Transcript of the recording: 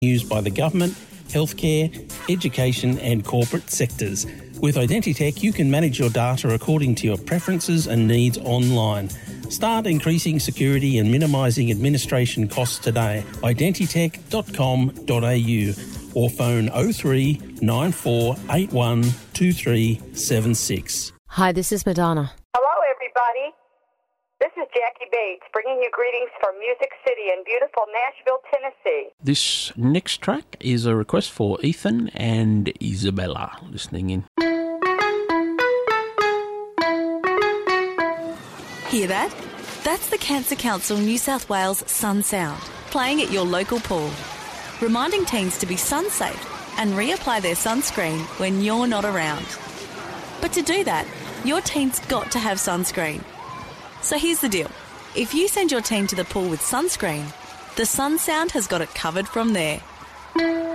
used by the government, healthcare, education and corporate sectors. With Identitech, you can manage your data according to your preferences and needs online. Start increasing security and minimising administration costs today. Identitech.com.au or phone 03 9481 2376. Hi, this is Madonna. Hello, everybody. This is Jackie Bates, bringing you greetings from Music City in beautiful Nashville, Tennessee. This next track is a request for Ethan and Isabella listening in. Hear that? That's the Cancer Council New South Wales Sun Sound, playing at your local pool, reminding teens to be sun safe and reapply their sunscreen when you're not around. But to do that, your teen's got to have sunscreen. So here's the deal. If you send your teen to the pool with sunscreen, the Sun Sound has got it covered from there.